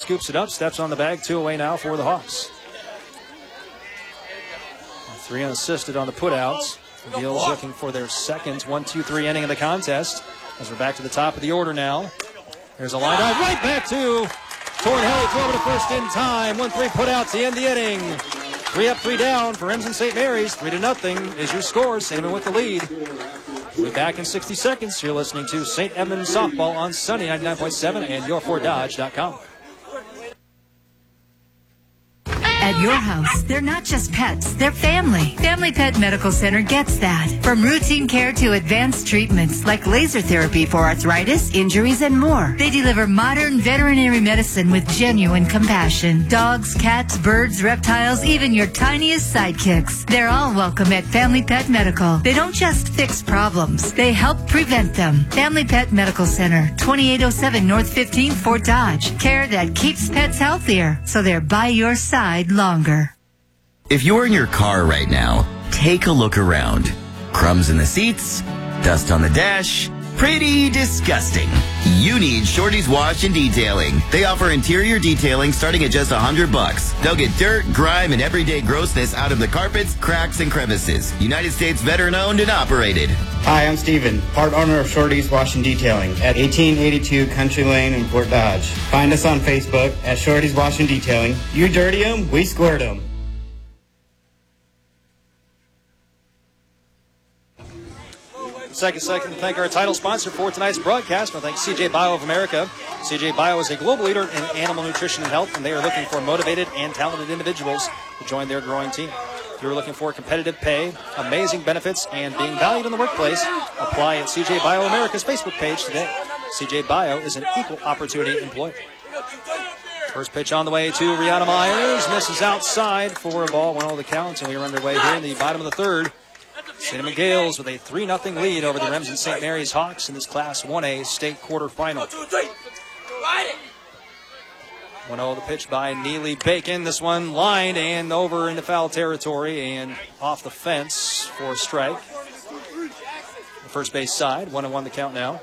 scoops it up, steps on the bag, 2 away now for the Hawks. 3 unassisted on the putouts. The Gills looking for their second 1-2-3 inning of the contest. As we're back to the top of the order now. There's a line drive right back to Thornhill. Throw to first in time. 1-3 putouts to end the inning. 3 up, 3 down for Remsen St. Mary's. 3-0 is your score. Cinnamon with the lead. We'll be back in 60 seconds. You're listening to St. Edmunds Softball on Sunny 99.7 and yourforddodge.com. At your house, they're not just pets, they're family. Family Pet Medical Center gets that. From routine care to advanced treatments like laser therapy for arthritis, injuries, and more. They deliver modern veterinary medicine with genuine compassion. Dogs, cats, birds, reptiles, even your tiniest sidekicks. They're all welcome at Family Pet Medical. They don't just fix problems, they help prevent them. Family Pet Medical Center, 2807 North 15th, Fort Dodge. Care that keeps pets healthier, so they're by your side longer. If you're in your car right now, take a look around. Crumbs in the seats, dust on the dash, pretty disgusting. You need Shorty's Wash and Detailing. They offer interior detailing starting at just $100. They'll get dirt, grime, and everyday grossness out of the carpets, cracks, and crevices. United States veteran owned and operated. Hi, I'm Steven, part owner of Shorty's Wash and Detailing at 1882 Country Lane in Fort Dodge. Find us on Facebook at Shorty's Wash and Detailing. You dirty them, we squirt them. Second, to thank our title sponsor for tonight's broadcast. I thank CJ Bio of America. CJ Bio is a global leader in animal nutrition and health, and they are looking for motivated and talented individuals to join their growing team. If you're looking for competitive pay, amazing benefits, and being valued in the workplace, apply at CJ Bio America's Facebook page today. CJ Bio is an equal opportunity employer. First pitch on the way to Rihanna Myers. Misses outside for a ball, 1-0 the count, and we are underway here in the bottom of the third. Cinnamon Gales with a 3-0 lead over the Remsen St. Mary's Hawks in this Class 1A state quarterfinal. 1-0 the pitch by Neely Bacon. This one lined and over into foul territory and off the fence for a strike. The first base side, 1-1 the count now.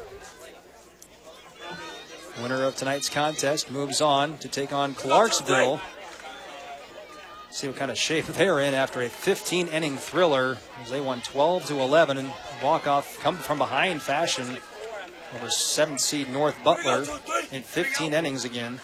Winner of tonight's contest moves on to take on Clarksville. See what kind of shape they're in after a 15-inning thriller as they won 12-11 in walk-off come from behind fashion over 7th seed North Butler in 15 innings again.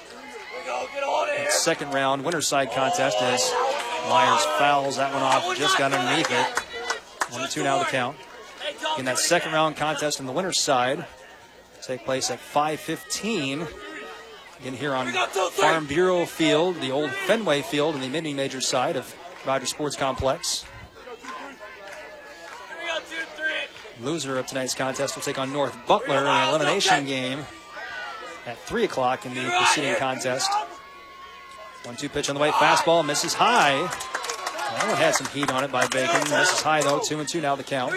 Second round winner's side contest as Myers fouls that one off, just got underneath it. 1-2 now the count. In that second round contest in the winner's side take place at 5:15. Again here on Farm Bureau Field, the old Fenway Field in the mini-major side of Rogers Sports Complex. Loser of tonight's contest will take on North Butler in an elimination game at 3 o'clock in the preceding contest. 1-2 pitch on the way, fastball, misses high. That one had some heat on it by Bacon. Misses high though, 2-2 now the count.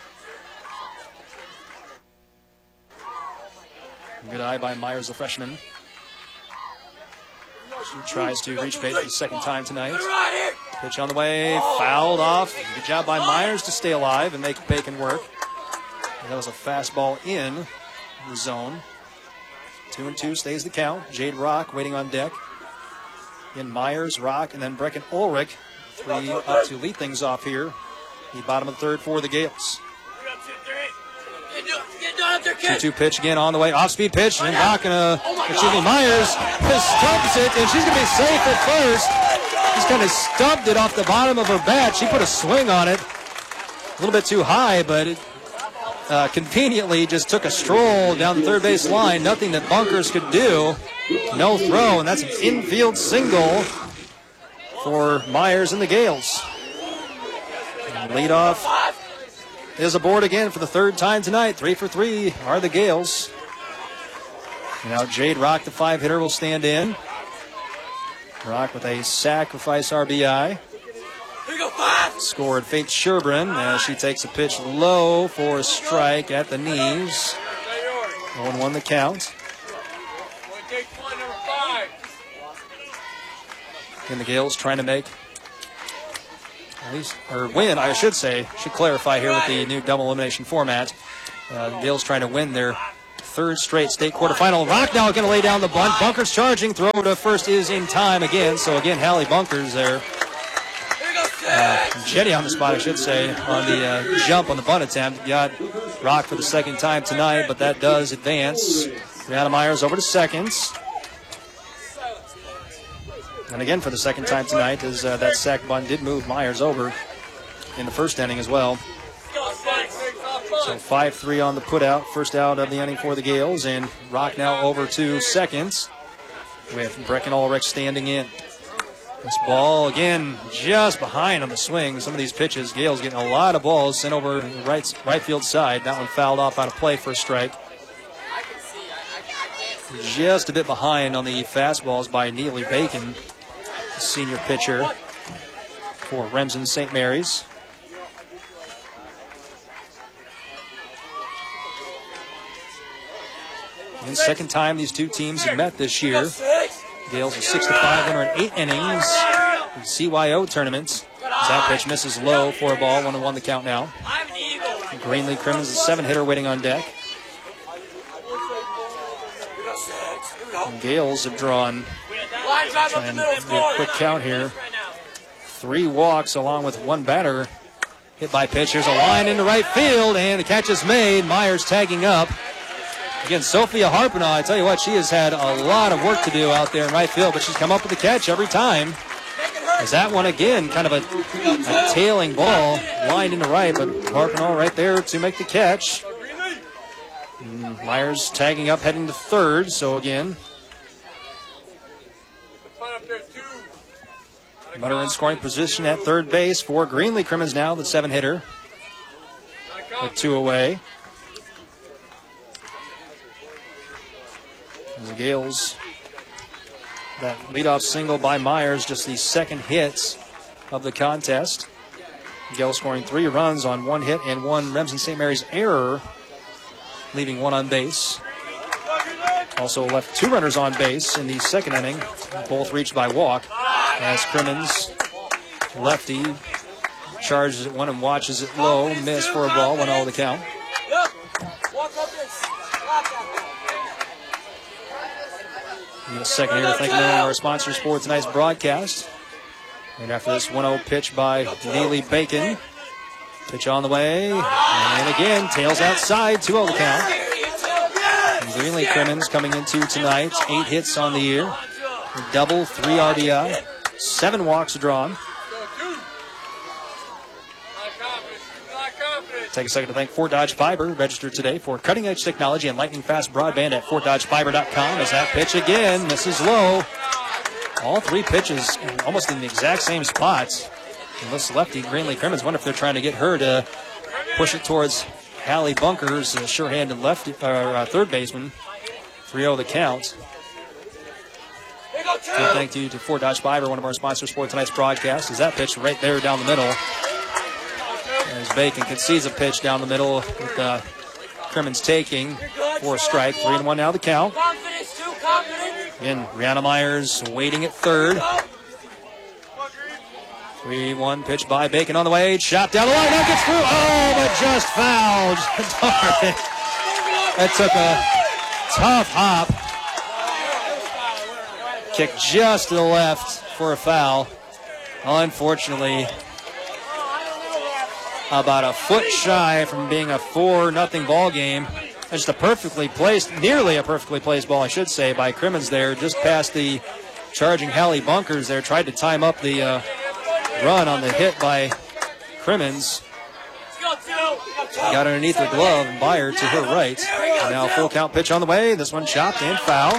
Good eye by Myers, the freshman. She tries to reach bait for the second time tonight. Pitch on the way, fouled off. Good job by Myers to stay alive and make Bacon work. And that was a fastball in the zone. 2-2 stays the count. Jade Rock waiting on deck. In Myers, Rock, and then Brecken Ulrich. 3 up to lead things off here. The bottom of the third for the Gales. 2-2 pitch again on the way. Off-speed pitch. And Myers stumps it, and she's going to be safe at first. Just kind of stumped it off the bottom of her bat. She put a swing on it. A little bit too high, but it conveniently just took a stroll down the third base line. Nothing that Bunkers could do. No throw, and that's an infield single for Myers and the Gales. And lead off is aboard again for the third time tonight. 3 for 3 are the Gales. Now Jade Rock, the 5-hitter, will stand in. Rock with a sacrifice RBI. Scored Faith Sherburne as she takes a pitch low for a strike at the knees. 0-1 the count. And the Gales trying to make win, I should say. Should clarify here with the new double elimination format. The Gales trying to win their third straight state quarterfinal. Rock now going to lay down the bunt. Bunkers charging. Throw to first is in time again. So again, Hallie Bunkers there. Jetty on the spot, I should say, on the jump on the bunt attempt. Got Rock for the second time tonight, but that does advance. Brianna Myers over to seconds. And again for the second time tonight, as that sack bunt did move Myers over in the first inning as well. So 5-3 on the putout, first out of the inning for the Gales, and Rock now over to seconds with Brecken Ulrich standing in. This ball, again, just behind on the swing. Some of these pitches, Gales getting a lot of balls sent over the right field side. That one fouled off out of play for a strike. Just a bit behind on the fastballs by Neely Bacon, the senior pitcher for Remsen St. Mary's. And second time these two teams have met this year. Gales a 6-5 winner in 8 innings in CYO tournaments. That pitch misses low for a ball, 1-1 the count now. Greenlee Crimmins, a 7-hitter waiting on deck. And Gales have drawn, try and get a quick count here, 3 walks along with 1 batter hit by pitch. Here's a line into right field, and the catch is made. Myers tagging up. Again, Sophia Harpinaugh, I tell you what, she has had a lot of work to do out there in right field, but she's come up with the catch every time. As that one, again, kind of a tailing ball, lined into right, but Harpinaugh right there to make the catch. And Myers tagging up, heading to third, so again, runner in scoring position at third base for Greenlee Crimmins now, the 7-hitter, with 2 away. The Gales, that leadoff single by Myers, just the second hit of the contest. Gales scoring 3 runs on 1 hit and 1 Remsen St. Mary's error, leaving 1 on base. Also left 2 runners on base in the second inning, both reached by walk, as Crimmins, lefty, charges at 1 and watches it low, miss for a ball, 1-0 the count. In a second here, thanking our sponsors for tonight's broadcast. And after this 1-0 pitch by Neely Bacon. Pitch on the way, and again, tails outside, 2-0 the count. And Greenlee Crimmins coming into tonight, 8 hits on the year, a double, 3 RBI, 7 walks drawn. Take a second to thank Fort Dodge Fiber, registered today for cutting-edge technology and lightning-fast broadband at FortDodgeFiber.com. As that pitch again misses low. All 3 pitches almost in the exact same spots. And this lefty, Greenlee Crimmins, wonder if they're trying to get her to push it towards Hallie Bunkers, a sure-handed third baseman. 3-0 the count. So thank you to Fort Dodge Fiber, one of our sponsors for tonight's broadcast. Is that pitch right there down the middle. As Bacon concedes a pitch down the middle with Crimmins taking for a strike. 3-1 now the count. Again, Brianna Myers waiting at third. 3-1 pitch by Bacon on the way. Shot down the line. That gets through. Oh, but just fouled. That took a tough hop. Kick just to the left for a foul. Unfortunately, about a foot shy from being a 4-0 ball game. Just a perfectly placed, nearly a perfectly placed ball, I should say, by Crimmins there, just past the charging Hallie Bunkers there. Tried to time up the run on the hit by Crimmins. Got underneath the glove and by her to her right. And now full count pitch on the way. This one chopped and foul.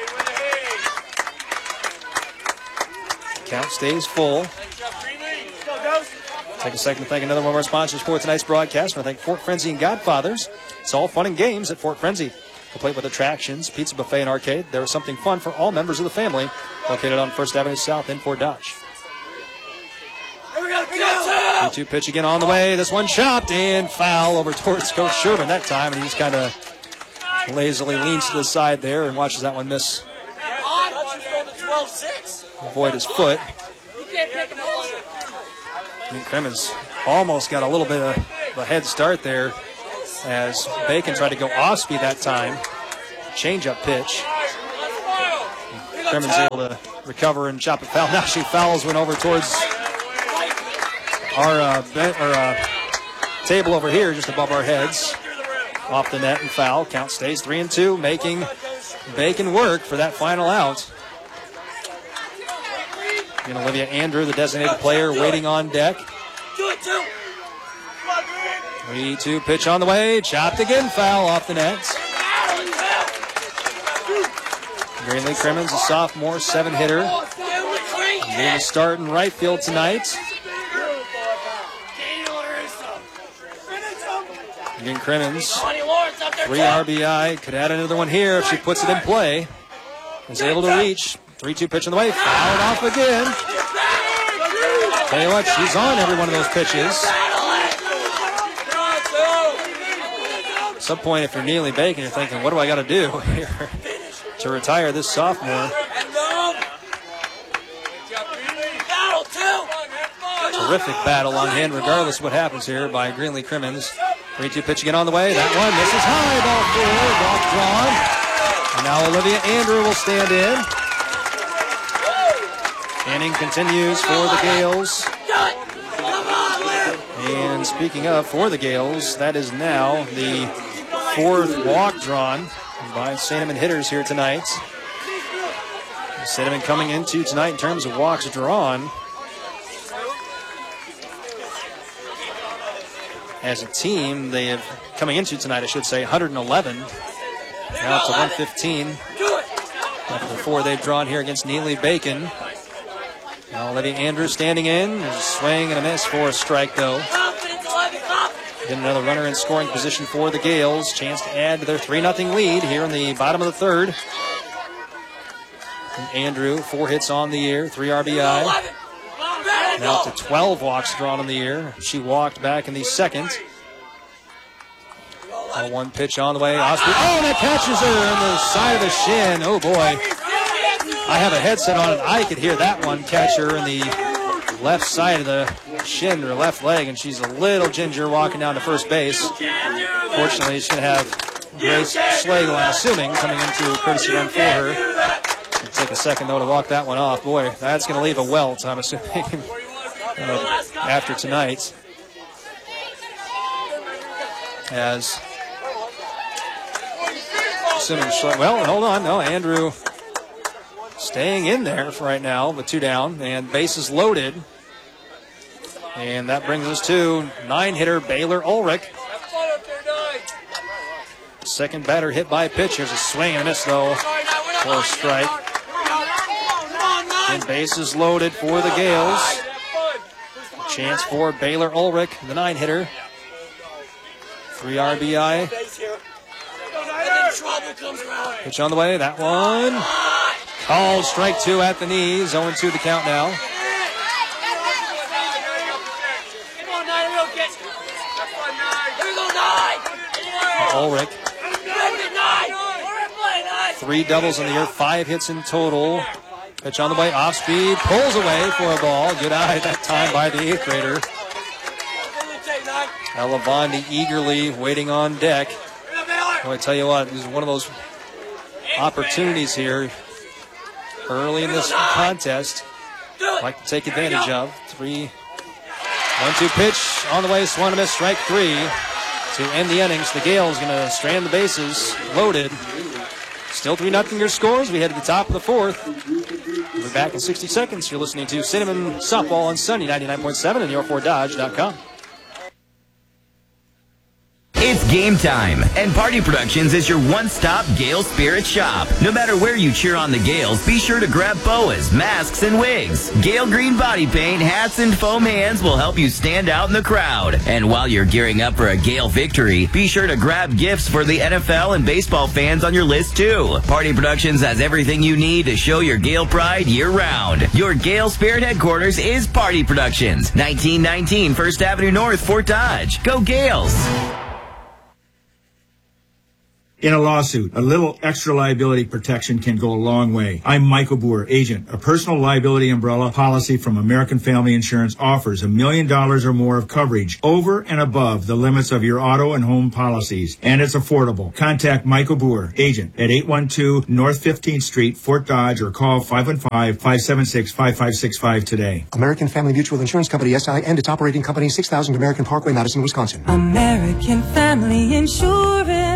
Count stays full. Take a second to thank another one of our sponsors for tonight's broadcast. I want to thank Fort Frenzy and Godfathers. It's all fun and games at Fort Frenzy. Complete with attractions, pizza buffet, and arcade. There is something fun for all members of the family. Located on 1st Avenue South in Fort Dodge. 2-2 pitch again on the way. This one chopped and foul over towards Coach Sherman that time. And he just kind of lazily leans to the side there and watches that one miss. Avoid his foot. Crimmins almost got a little bit of a head start there as Bacon tried to go off speed that time. changeup pitch. Crimmins able to recover and chop it foul. Now she fouls one over towards our table over here, just above our heads. Off the net and foul. Count stays 3-2, making Bacon work for that final out. And Olivia Andrew, the designated player, waiting on deck. 3-2 pitch on the way. Chopped again, foul off the net. Greenlee Crimmins, a sophomore, 7-hitter. Getting a start in right field tonight. Again, Crimmins, 3 RBI. Could add another one here if she puts it in play. Is able to reach. 3-2 pitch on the way. Fouled off again. Tell you what, she's on every one of those pitches. At some point, if you're Neely Bacon, you're thinking, what do I got to do here to retire this sophomore? Terrific battle on hand, regardless of what happens here by Greenlee Crimmins. 3-2 pitch again on the way. That one misses high, ball 4, walk drawn. And now Olivia Andrew will stand in. Inning continues for the Gales. And speaking of for the Gales, that is now the 4th walk drawn by Sandeman hitters here tonight. Sandeman coming into tonight in terms of walks drawn. As a team, they have, coming into tonight, I should say, 111. Now up to 115. After the 4 they've drawn here against Neely Bacon. Now Olivia Andrews standing in. There's a swing and a miss for a strike, though. Getting another runner in scoring position for the Gales. Chance to add to their 3-0 lead here in the bottom of the 3rd. And Andrew, 4 hits on the year, 3 RBI. Now up to 12 walks drawn on the year. She walked back in the 2nd. 1 pitch on the way. Osprey. Oh, and that catches her on the side of the shin. Oh, boy. I have a headset on and I could hear that one catch her in the left side of the shin or left leg, and she's a little ginger walking down to first base. Fortunately, she's going to have Grace Schlegel, I'm assuming, coming into a courtesy run for her. It'll take a second, though, to walk that one off. Boy, that's going to leave a welt, I'm assuming, after tonight. As assuming, well, hold on, no, Andrew staying in there for right now with 2 down, and bases loaded. And that brings us to 9-hitter Baylor Ulrich. Second batter hit by pitch. Here's a swing and a miss, though, for a strike. And bases loaded for the Gales. A chance for Baylor Ulrich, the 9-hitter. 3 RBI. Pitch on the way. That one called strike 2 at the knees. 0-2 the count now. Ulrich. 3 doubles in the year, 5 hits in total. Pitch on the way, off speed, pulls away for a ball. Good eye that time by the 8th grader. Ella Bondi eagerly waiting on deck. Well, I tell you what, this is one of those opportunities here early in this contest. I'd like to take advantage of. 3-1-2 pitch on the way, swung and a miss, strike 3 to end the innings. The Gales going to strand the bases loaded. Still 3-0 your scores. We head to the top of the 4th. We're back in 60 seconds. You're listening to Cinnamon Softball on Sunny 99.7 and your4dodge.com. It's game time, and Party Productions is your one-stop Gale Spirit shop. No matter where you cheer on the Gales, be sure to grab boas, masks, and wigs. Gale Green body paint, hats, and foam hands will help you stand out in the crowd. And while you're gearing up for a Gale victory, be sure to grab gifts for the NFL and baseball fans on your list, too. Party Productions has everything you need to show your Gale pride year-round. Your Gale Spirit headquarters is Party Productions, 1919 First Avenue North, Fort Dodge. Go Gales! In a lawsuit, a little extra liability protection can go a long way. I'm Michael Boer, agent. A personal liability umbrella policy from American Family Insurance offers $1 million or more of coverage over and above the limits of your auto and home policies, and it's affordable. Contact Michael Boer, agent, at 812 North 15th Street, Fort Dodge, or call 515-576-5565 today. American Family Mutual Insurance Company, SI, and its operating company, 6000 American Parkway, Madison, Wisconsin. American Family Insurance.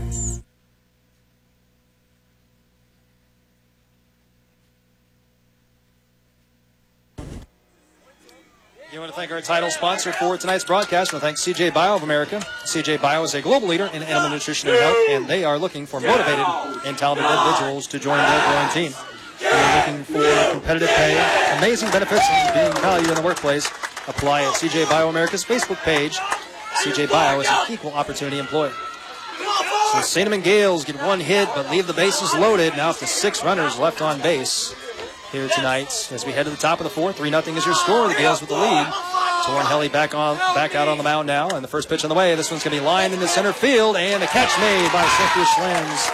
I want to thank our title sponsor for tonight's broadcast. I want to thank CJ Bio of America. CJ Bio is a global leader in animal nutrition and health, and they are looking for motivated and talented individuals to join their growing team. They're looking for competitive pay, amazing benefits, and being valued in the workplace. Apply at CJ Bio America's Facebook page. CJ Bio is an equal opportunity employer. So Sandeman Gales get one hit, but leave the bases loaded. Now up to 6 runners left on base here tonight as we head to the top of the fourth. 3-0 is your score. The Gales with the lead. Torin Helly back out on the mound now, and the first pitch on the way. This one's going to be lined into center field, and the catch made by Cynthia Schlens.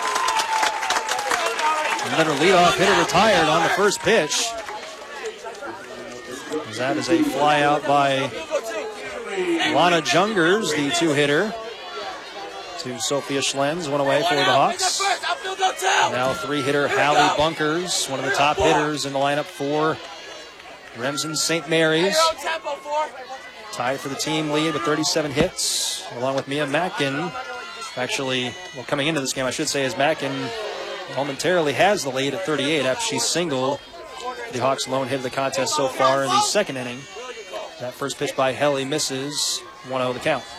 And then her leadoff hitter retired on the first pitch. As that is a fly out by Lana Jungers, the 2-hitter, to Sophia Schlens. One away for the Hawks. Now 3-hitter Hallie Bunkers, one of the top hitters in the lineup for Remsen St. Mary's. Tied for the team lead with 37 hits, along with Mia Mackin. Actually, well, coming into this game, I should say, as Mackin momentarily has the lead at 38 after she singled the Hawks' lone hit of the contest so far in the second inning. That first pitch by Helly misses. 1-0 the count.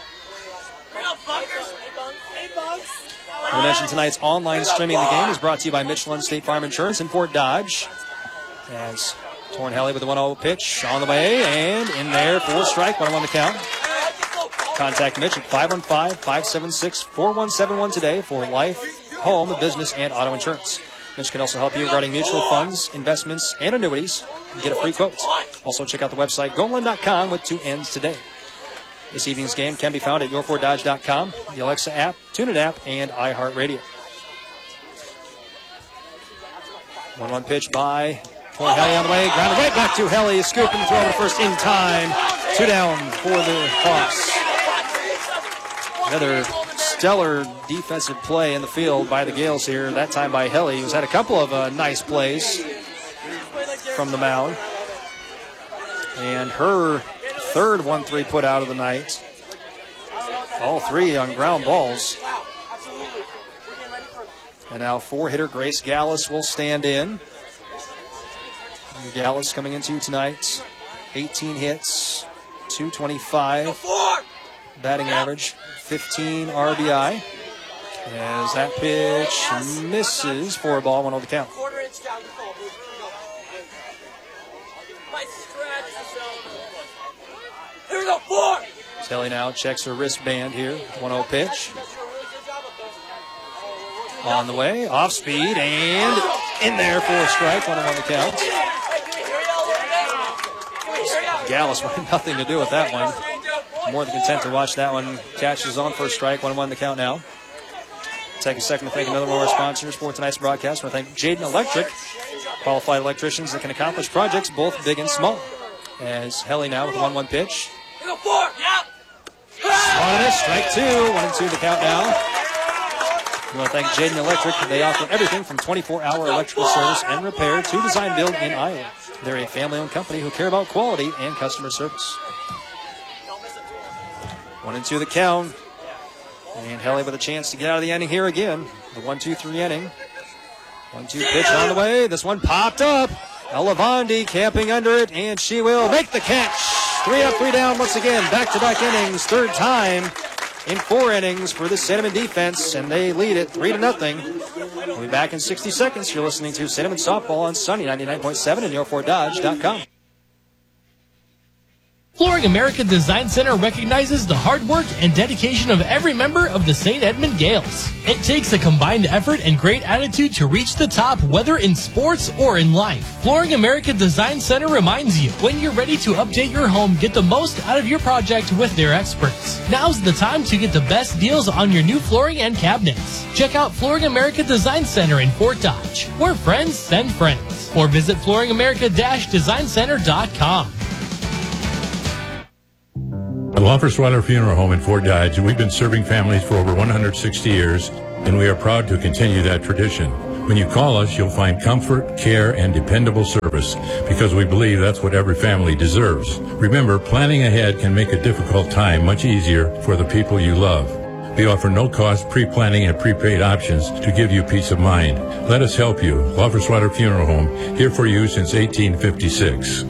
We mentioned tonight's online streaming of the game is brought to you by Michelin State Farm Insurance in Fort Dodge. As Torin Helly with the 1-0 pitch on the way, and in there for a strike. 1-1 the count. Contact Mitch at 515-576-4171 today for life, home, business, and auto insurance. Mitch can also help you regarding mutual funds, investments, and annuities. Get a free quote. Also check out the website Golan.com with 2 N's today. This evening's game can be found at yourfortdodge.com, the Alexa app, TuneIn app, and iHeartRadio. 1-1 pitch by Torin Helly on the way. Grounded right back to Helly. Scoop and throw to first in time. 2 down for the Hawks. Another stellar defensive play in the field by the Gales here, that time by Helly, who's had a couple of nice plays from the mound. And her third 1-3 put out of the night. All 3 on ground balls. And now 4-hitter Grace Gallus will stand in. Gallus coming into tonight, 18 hits, 225 batting average, 15 RBI. As that pitch misses for a ball, 1-0 the count. Helly now checks her wristband here. 1-0 pitch. On the way, off speed, and in there for a strike. 1-1 the count. Gallus wanted nothing to do with that one. More than content to watch that one. Catches on for a strike. 1-1 the count now. Take a second to thank another one of our sponsors for tonight's broadcast. I want to thank Jaden Electric, qualified electricians that can accomplish projects both big and small. As Helly now with a 1-1 pitch. Swatted it, strike 2. 1-2 the count now. We want to thank Jaden Electric. They offer everything from 24-hour electrical service and repair to design build in Iowa. They're a family-owned company who care about quality and customer service. 1-2 the count. And Helly with a chance to get out of the inning here again. The 1-2-3 inning. 1-2 pitch on the way. This one popped up. Ella Vondi camping under it, and she will make the catch. 3 up, 3 down once again. Back-to-back innings. Third time in 4 innings for the Sandeman defense, and they lead it 3-0. We'll be back in 60 seconds. You're listening to Sandeman Softball on Sunny 99.7 and yourfortdodge.com. Flooring America Design Center recognizes the hard work and dedication of every member of the St. Edmund Gales. It takes a combined effort and great attitude to reach the top, whether in sports or in life. Flooring America Design Center reminds you, when you're ready to update your home, get the most out of your project with their experts. Now's the time to get the best deals on your new flooring and cabinets. Check out Flooring America Design Center in Fort Dodge, where friends send friends. Or visit flooringamerica-designcenter.com. At Laufersweiler Funeral Home in Fort Dodge, we've been serving families for over 160 years, and we are proud to continue that tradition. When you call us, you'll find comfort, care, and dependable service, because we believe that's what every family deserves. Remember, planning ahead can make a difficult time much easier for the people you love. We offer no-cost pre-planning and prepaid options to give you peace of mind. Let us help you. Laufersweiler Funeral Home, here for you since 1856.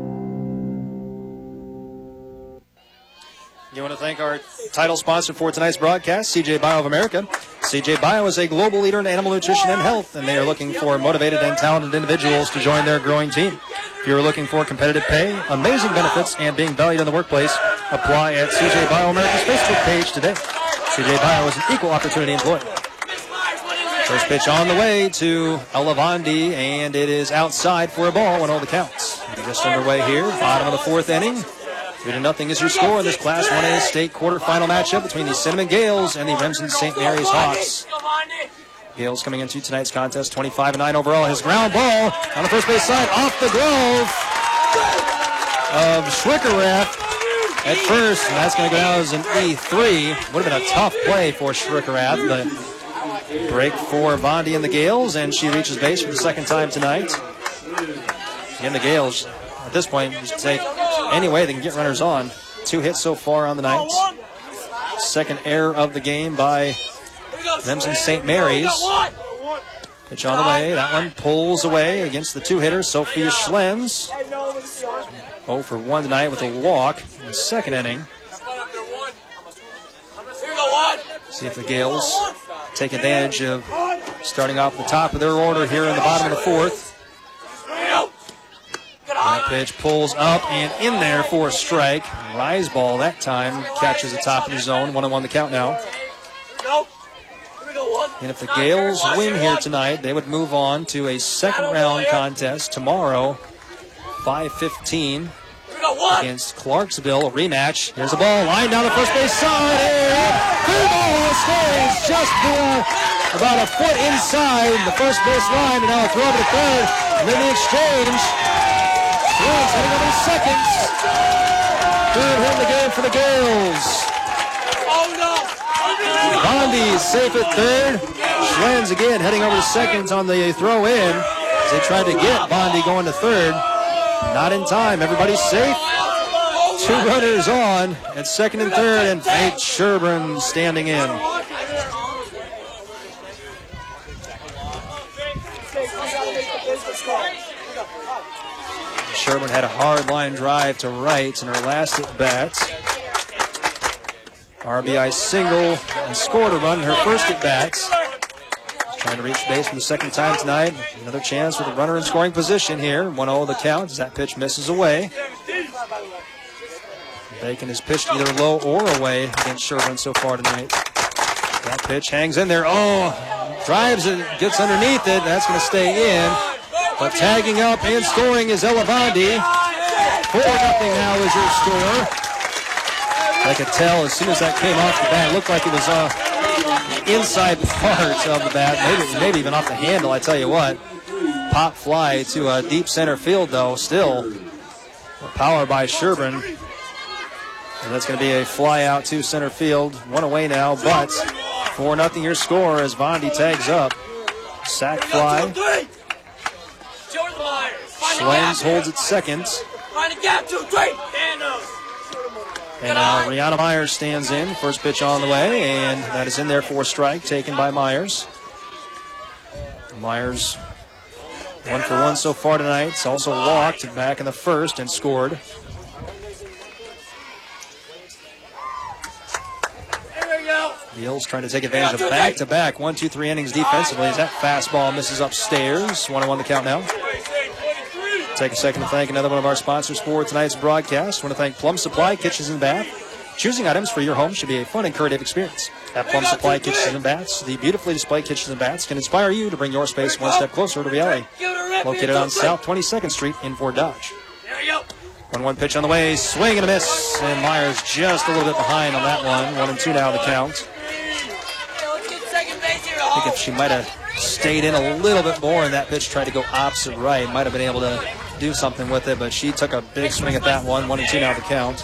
You want to thank our title sponsor for tonight's broadcast, CJ Bio of America. CJ Bio is a global leader in animal nutrition and health, and they are looking for motivated and talented individuals to join their growing team. If you're looking for competitive pay, amazing benefits, and being valued in the workplace, apply at CJ Bio America's Facebook page today. CJ Bio is an equal opportunity employer. First pitch on the way to Elavandi, and it is outside for a ball, 1-0 the counts. Just underway here, bottom of the fourth inning. 3-0 is your score in this Class 1A state quarterfinal matchup between the Cinnamon Gales and the Remsen St. Mary's Hawks. Gales coming into tonight's contest 25-9 overall. His ground ball on the first base side off the glove of Schwickerath at first, and that's going to go down as an E3. Would have been a tough play for Schwickerath, but break for Bondi and the Gales, and she reaches base for the second time tonight. And the Gales, at this point, just take any way they can get runners on. 2 hits so far on the night. Second error of the game by Remsen St. Mary's. Pitch on the way. That one pulls away against the 2-hitter, Sophia Schlens. 0 for 1 tonight with a walk in the second inning. See if the Gales take advantage of starting off the top of their order here in the bottom of the fourth. That pitch pulls up and in there for a strike. Rise ball that time catches the top of the zone. 1-1 the count now. And if the Gales win here tonight, they would move on to a second round contest tomorrow, 5:15 against Clarksville, a rematch. Here's a ball lined down the first base side. And third ball stays just about a foot inside the first base line. And now a throw to third. And then the exchange. Heading over to second. Third hit in the game for the Gales. Bondi safe at third. Schlens again heading over to second on the throw in. As they tried to get Bondi going to third. Not in time. Everybody's safe. 2 runners on at second and third, and Faith Sherburne standing in. Sherburne had a hard line drive to right in her last at bat. RBI single and scored a run in her first at bat. Trying to reach base for the second time tonight. Another chance with a runner in scoring position here. 1-0 the count as that pitch misses away. Bacon has pitched either low or away against Sherburne so far tonight. That pitch hangs in there. Oh, drives it, gets underneath it. That's going to stay in. But tagging up and scoring is Elavandi. 4-0 now is your score. I could tell as soon as that came off the bat, it looked like it was the inside part of the bat, maybe even off the handle, I tell you what. Pop fly to a deep center field, though, still. Power by Sherburne. And that's going to be a fly out to center field. 1 away now, but 4-0 your score as Bondi tags up. Sack fly. Schlens holds it second. And now Rihanna Myers stands in. First pitch on the way, and that is in there for a strike taken by Myers. Myers 1 for 1 so far tonight. It's also walked back in the first and scored. Gales trying to take advantage of back-to-back 1-2-3 innings defensively as that fastball misses upstairs. 1-1 the count now. Take a second to thank another one of our sponsors for tonight's broadcast. I want to thank Plum Supply Kitchens and Bath. Choosing items for your home should be a fun and creative experience. At Plum Supply Kitchens and Baths, the beautifully displayed kitchens and baths can inspire you to bring your space one step closer to reality. Located on South 22nd Street in Fort Dodge. 1-1 pitch on the way, swing and a miss, and Myers just a little bit behind on that one. 1-2 now the count. I think if she might have stayed in a little bit more and that pitch tried to go opposite right, might have been able to do something with it, but she took a big swing at that one. 1-2 now the count.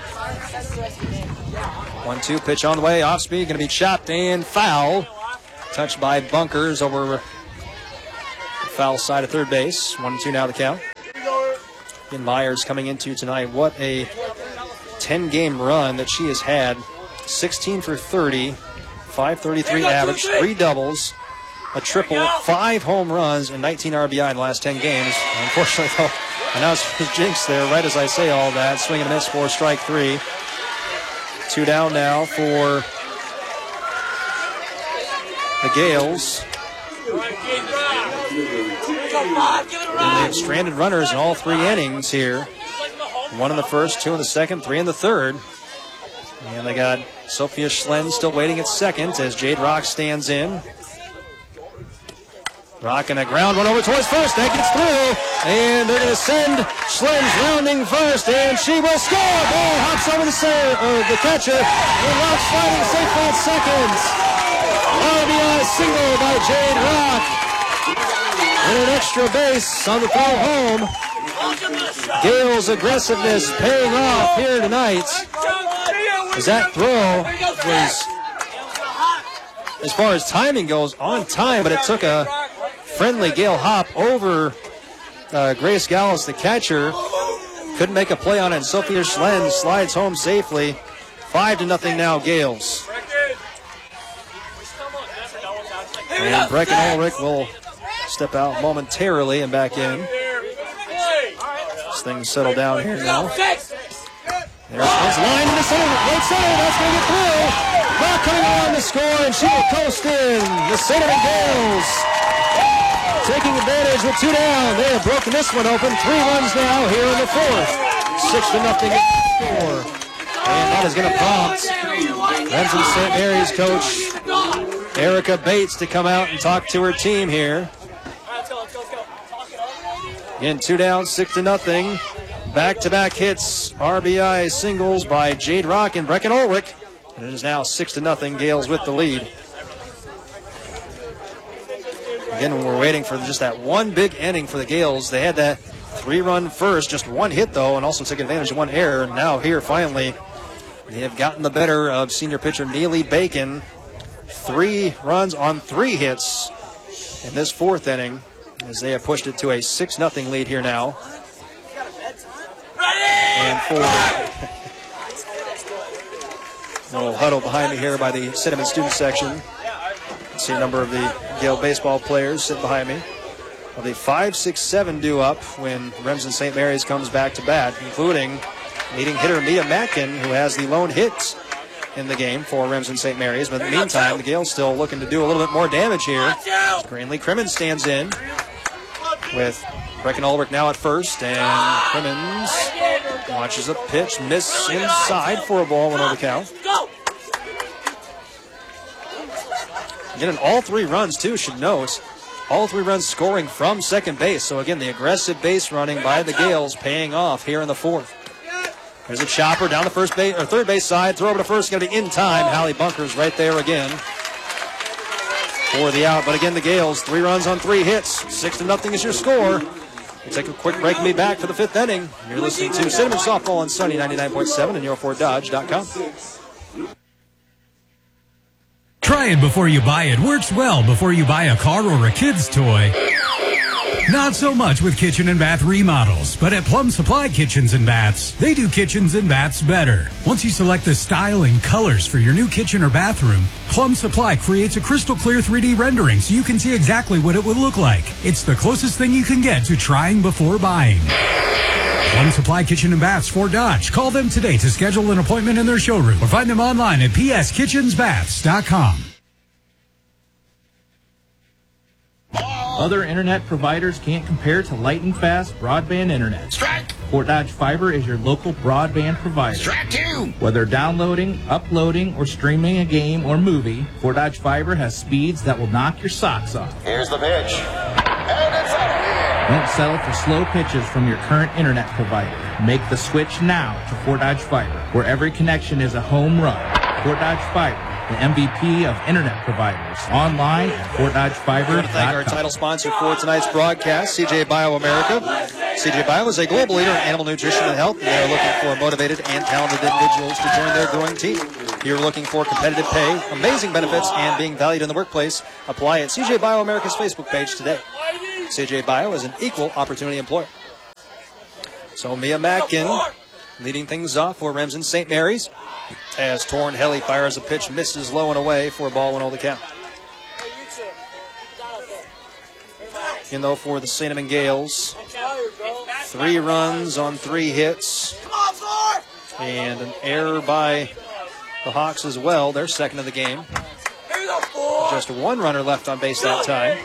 1-2 pitch on the way, off speed, going to be chopped and foul. Touched by Bunkers over the foul side of third base. 1-2 now the count. And Myers coming into tonight, what a 10-game run that she has had. 16 for 30, 533 average, 3 doubles, a triple, 5 home runs, and 19 RBI in the last 10 games. Unfortunately, though, announced his jinx there right as I say all that. Swing and a miss for strike 3. 2 down now for the Gales. And they have stranded runners in all 3 innings here. 1 in the first, 2 in the second, 3 in the third. And they got Sophia Schlen still waiting at second as Jade Rock stands in. Rock and a ground one over towards first. That gets through. And they're going to send Schlen's rounding first. And she will score. Ball hops over the catcher. And Rock sliding safely at second. RBI single by Jade Rock. And an extra base on the throw home. Gale's aggressiveness paying off here tonight. As that throw was, as far as timing goes, on time, but it took a friendly Gale hop over Grace Gallus, the catcher. Couldn't make a play on it, and Sophia Schlen slides home safely. 5-0 now, Gales. And Brecken Ulrich will step out momentarily and back in. As things settle down here now. There's his line in the center, right center, that's going to get through. Rock coming on to score, and she will coast in. The Cinnamon Gales taking advantage with 2 down. They have broken this one open. 3 runs now here in the fourth. 6-0 score. And that is going to prompt Remsen St. Mary's coach Erica Bates to come out and talk to her team here. Again, 2 down, 6-0. Back-to-back hits, RBI singles by Jade Rock and Brecken Ulrich. And it is now 6-0, Gales with the lead. Again, we're waiting for just that one big inning for the Gales. They had that 3-run first, just 1 hit though, and also took advantage of 1 error. And now here, finally, they have gotten the better of senior pitcher Neely Bacon. 3 runs on 3 hits in this 4th inning, as they have pushed it to a 6-0 lead here now. And for a little huddle behind me here by the Cinnamon student section. See a number of the Gale baseball players sit behind me. Well, the 5, 6, 7 due up when Remsen St. Mary's comes back to bat, including leading hitter Mia Matkin, who has the lone hit in the game for Remsen St. Mary's. But in the meantime, the Gale's still looking to do a little bit more damage here. Greenlee Crimmins stands in with Brecken Ulrich now at first, and Crimmins watches a pitch, miss inside for a ball, 1-0 count. Again, all 3 runs, too, should note. All 3 runs scoring from second base. So, again, the aggressive base running by the Gales paying off here in the 4th. There's a chopper down the first base, or third base side. Throw over to first, going to be in time. Hallie Bunkers right there again for the out. But, again, the Gales, 3 runs on 3 hits. 6-0 is your score. We'll take a quick break and be back for the 5th inning. You're listening to Cinnamon Softball on Sunny 99.7 and YourFortDodge.com. Try it before you buy it. Works well before you buy a car or a kid's toy. Not so much with kitchen and bath remodels, but at Plum Supply Kitchens and Baths, they do kitchens and baths better. Once you select the style and colors for your new kitchen or bathroom, Plum Supply creates a crystal clear 3D rendering so you can see exactly what it would look like. It's the closest thing you can get to trying before buying. Plum Supply Kitchen and Baths, Fort Dodge. Call them today to schedule an appointment in their showroom or find them online at pskitchensbaths.com. Other internet providers can't compare to lightning fast broadband internet. Strike! Fort Dodge Fiber is your local broadband provider. Strike two! Whether downloading, uploading, or streaming a game or movie, Fort Dodge Fiber has speeds that will knock your socks off. Here's the pitch. And it's out of here. Don't settle for slow pitches from your current internet provider. Make the switch now to Fort Dodge Fiber, where every connection is a home run. Fort Dodge Fiber, the MVP of internet providers. Online at FortDodgeFiber.com. We want to thank our title sponsor for tonight's broadcast, CJ Bio America. CJ Bio is a global leader in animal nutrition and health, and they are looking for motivated and talented individuals to join their growing team. If you're looking for competitive pay, amazing benefits, and being valued in the workplace, apply at CJ Bio America's Facebook page today. CJ Bio is an equal opportunity employer. So Mia Mackin leading things off for Remsen St. Mary's as Torrin Helly fires a pitch, misses low and away for a ball 1-0 the count. In though for the St. Edmund Gales, 3 runs on 3 hits and an error by the Hawks as well. They're second of the game. Just 1 runner left on base that time.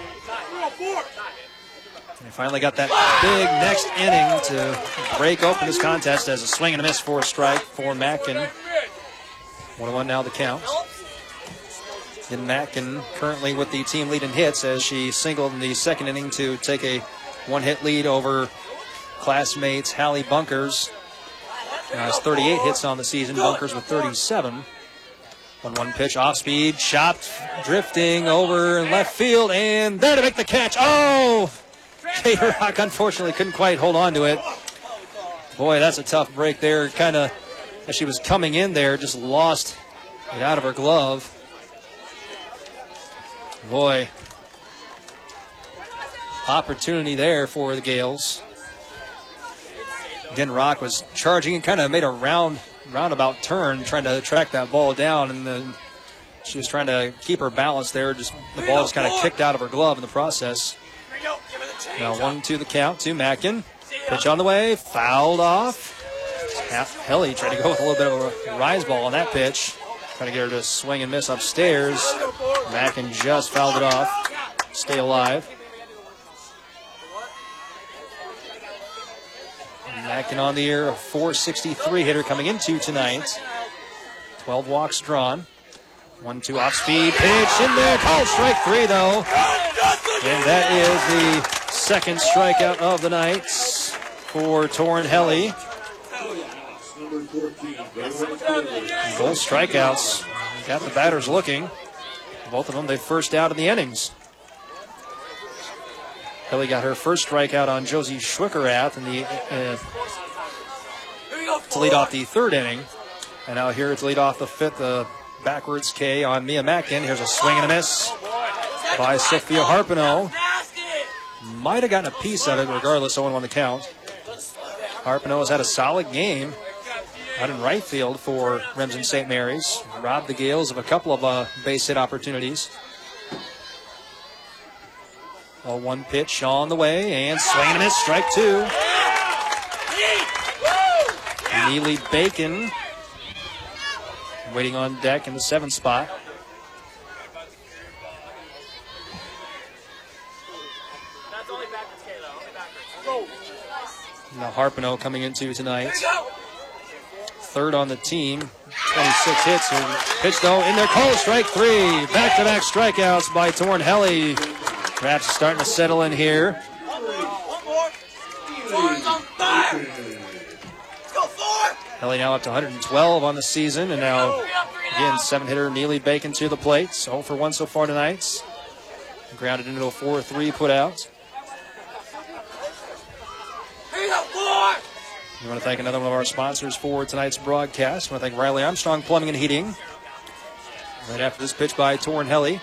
They finally got that big next inning to break open this contest as a swing and a miss for a strike for Mackin. 1-1 now the count. And Mackin currently with the team lead in hits as she singled in the second inning to take a 1-hit lead over classmates Hallie Bunkers. Has 38 hits on the season, Bunkers with 37. 1-1 pitch, off speed, chopped, drifting over in left field, and there to make the catch. Oh! K-Rock unfortunately couldn't quite hold on to it. Boy, that's a tough break there. Kind of, as she was coming in there, just lost it out of her glove. Boy, opportunity there for the Gales. Again, Rock was charging and kind of made a roundabout turn trying to track that ball down, and then she was trying to keep her balance there. Just the ball just kind of kicked out of her glove in the process. Now 1-2 the count to Mackin. Pitch on the way, fouled off. Helly tried to go with a little bit of a rise ball on that pitch. Trying to get her to swing and miss upstairs. Mackin just fouled it off. Stay alive. Mackin on the year, a .463 hitter coming into tonight. 12 walks drawn. 1-2 off speed, pitch in there, called strike 3 though. And that is the second strikeout of the night for Torrin Helly. Both strikeouts got the batters looking. Both of them, they first out in the innings. Helly got her first strikeout on Josie Schwickerath in the to lead off the 3rd inning. And now here to lead off the 5th, backwards K on Mia Mackin. Here's a swing and a miss by Sophia Harpino. Might have gotten a piece of it, regardless, 0-1 the count. Harpino has had a solid game out in right field for Remsen St. Mary's. Robbed the Gales of a couple of base hit opportunities. 0-1 pitch on the way, and swing and a miss, strike 2. Neely Bacon waiting on deck in the 7th spot. Now Harpino coming into tonight. 3rd on the team, 26 hits. Pitch though in there, call strike 3. Back-to-back strikeouts by Torrin Helly. Perhaps starting to settle in here. Helly now up to 112 on the season, and now again 7-hitter Neely Bacon to the plate. 0 for 1 so far tonight. Grounded into a 4-3 put out. We want to thank another one of our sponsors for tonight's broadcast. We want to thank Riley Armstrong Plumbing and Heating. Right after this pitch by Torrin Helly.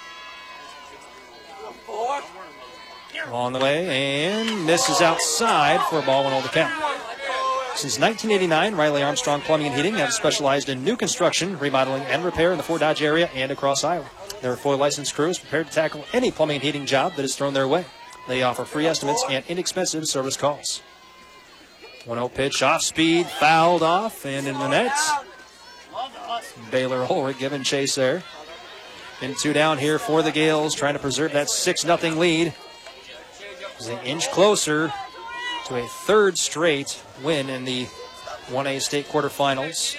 On the way, and misses outside for a ball 1-0 the count. Since 1989, Riley Armstrong Plumbing and Heating have specialized in new construction, remodeling, and repair in the Fort Dodge area and across Iowa. Their fully licensed crew is prepared to tackle any plumbing and heating job that is thrown their way. They offer free estimates and inexpensive service calls. 1-0 pitch, off speed, fouled off, and in the net. Baylor Ulrich giving chase there. And 2 down here for the Gales, trying to preserve that 6-0 lead is an inch closer to a third straight win in the 1A state quarterfinals.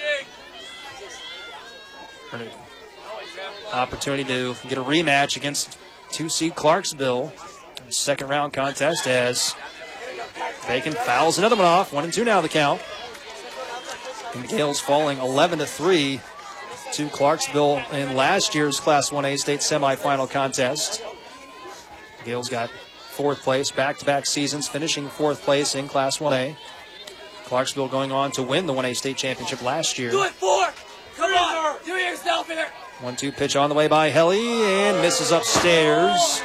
An opportunity to get a rematch against 2-seed Clarksville. Second round contest as Bacon fouls another one off. 1-2 now the count. And the Gales falling 11-3 to Clarksville in last year's Class 1A state semifinal contest. The Gales got fourth place, back-to-back seasons, finishing fourth place in Class 1A. Clarksville going on to win the 1A state championship last year. Do it, 4! Come on! Do it yourself here! 1-2 pitch on the way by Helly and misses upstairs.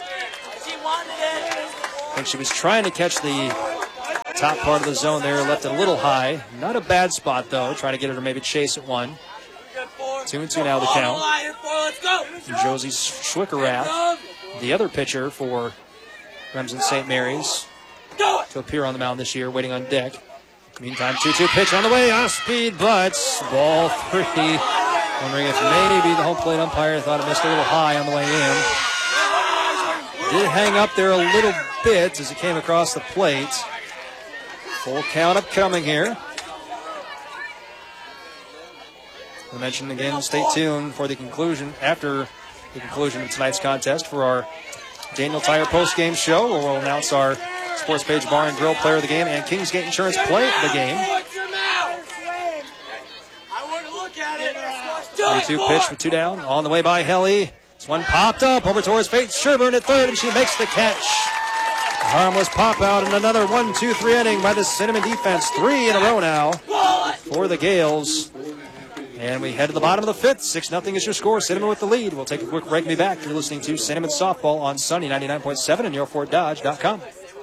I think she was trying to catch the top part of the zone there, left it a little high. Not a bad spot, though. Trying to get her to maybe chase at one. 2-2 now the count. And Josie Schwickerath, the other pitcher for Remsen St. Mary's, to appear on the mound this year, waiting on deck. Meantime, 2-2 pitch on the way, off speed, but ball 3. Wondering if maybe the home plate umpire thought it missed a little high on the way in. Did hang up there a little bit as it came across the plate. Full count upcoming here. I mentioned again, stay tuned for the conclusion, after the conclusion of tonight's contest, for our Daniel Tire post-game show, where we'll announce our Sports Page Bar and Grill player of the game and Kingsgate Insurance play of the game. 3-2 pitch with 2 down. On the way by Helly. This one popped up over towards Faith Sherburne at third, and she makes the catch. Harmless pop out and another 1-2-3 inning by the Cinnamon defense. 3 in a row now for the Gales. And we head to the bottom of the 5th. 6-0 is your score. Cinnamon with the lead. We'll take a quick break and be back. You're listening to Cinnamon Softball on Sunny 99.7 and YourFortDodge.com.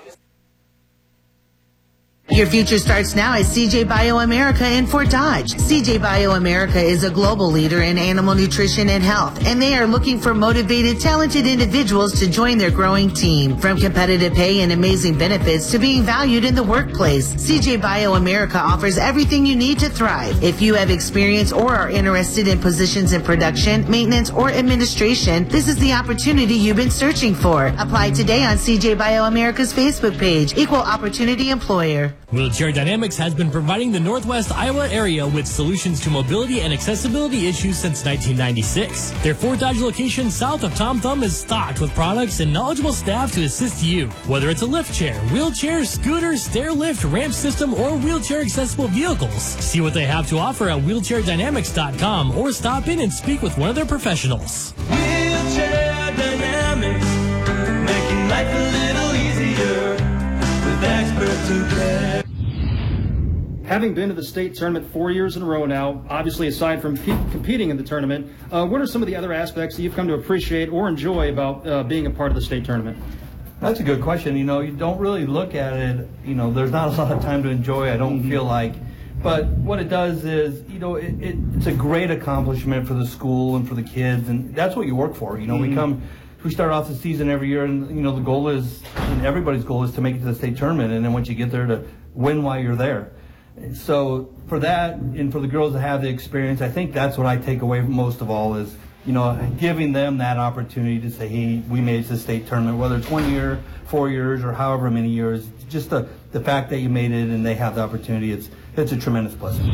Your future starts now at CJ BioAmerica in Fort Dodge. CJ BioAmerica is a global leader in animal nutrition and health, and they are looking for motivated, talented individuals to join their growing team. From competitive pay and amazing benefits to being valued in the workplace, CJ BioAmerica offers everything you need to thrive. If you have experience or are interested in positions in production, maintenance, or administration, this is the opportunity you've been searching for. Apply today on CJ BioAmerica's Facebook page, Equal Opportunity Employer. Wheelchair Dynamics has been providing the Northwest Iowa area with solutions to mobility and accessibility issues since 1996. Their Fort Dodge location south of Tom Thumb is stocked with products and knowledgeable staff to assist you. Whether it's a lift chair, wheelchair, scooter, stair lift, ramp system, or wheelchair accessible vehicles. See what they have to offer at wheelchairdynamics.com or stop in and speak with one of their professionals. Wheelchair Dynamics, making life a little easier with experts who care. Having been to the state tournament 4 years in a row now, obviously aside from competing in the tournament, what are some of the other aspects that you've come to appreciate or enjoy about being a part of the state tournament? That's a good question. You know, you don't really look at it, you know, there's not a lot of time to enjoy, I don't feel like. But what it does is, you know, it's a great accomplishment for the school and for the kids, and that's what you work for. You know, we start off the season every year, and, you know, the goal is, and everybody's goal is to make it to the state tournament, and then once you get there, to win while you're there. So for that, and for the girls to have the experience, I think that's what I take away most of all is, you know, giving them that opportunity to say, hey, we made it to the state tournament, whether it's 1 year, 4 years, or however many years. Just the fact that you made it and they have the opportunity, it's a tremendous blessing.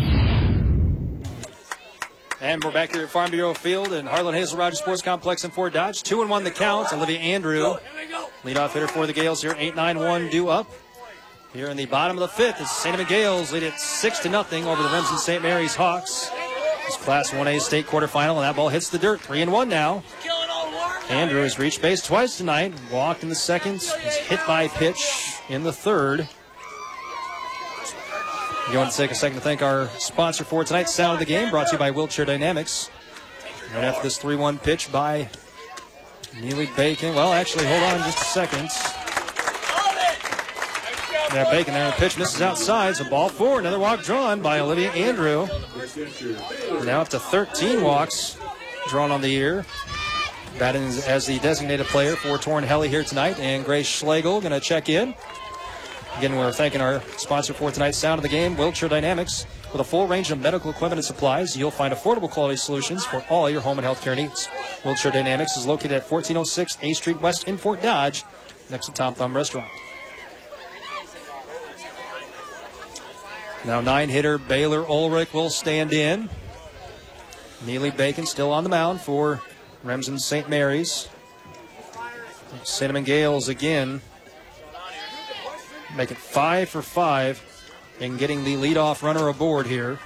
And we're back here at Farm Bureau Field in Harlan Hazel Rogers Sports Complex in Fort Dodge. 2-1 the count. Olivia Andrew, leadoff hitter for the Gales here. 8-9-1 due up. Here in the bottom of the 5th, as St. Edmund Gales lead it 6-0 over the Remsen St. Mary's Hawks. This Class 1A state quarterfinal, and that ball hits the dirt. 3-1 now. Andrew has reached base twice tonight. Walked in the second. He's hit by pitch in the third. We want to take a second to thank our sponsor for tonight's Sound of the Game, brought to you by Wheelchair Dynamics. Right after this 3-1 pitch by Neely Bacon. Well, actually, hold on just a second. There, Bacon there, the pitch misses outside, so ball 4. Another walk drawn by Olivia Andrew. Now up to 13 walks drawn on the year. Batting as the designated player for Torrin Helly here tonight, and Grace Schlegel going to check in. Again, we're thanking our sponsor for tonight's Sound of the Game, Wheelchair Dynamics. With a full range of medical equipment and supplies, you'll find affordable quality solutions for all your home and health care needs. Wheelchair Dynamics is located at 1406 A Street West in Fort Dodge. next to Tom Thumb Restaurant. Now 9-hitter Baylor Ulrich will stand in. Neely Bacon still on the mound for Remsen St. Mary's. Cinnamon Gales again make it 5 for 5 in getting the leadoff runner aboard here.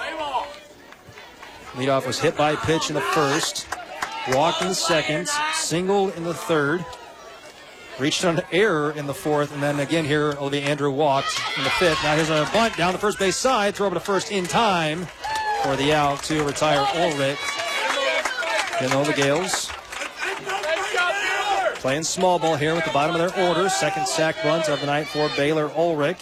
Leadoff was hit by a pitch in the first, walked in the second, singled in the third, reached on an error in the fourth, and then again here Olivia Andrew walked in the fifth. Now here's a bunt down the first base side, throw over to first in time for the out to retire Ulrich. Getting over the Gales. Playing small ball here with the bottom of their order. Second sack bunt of the night for Baylor Ulrich.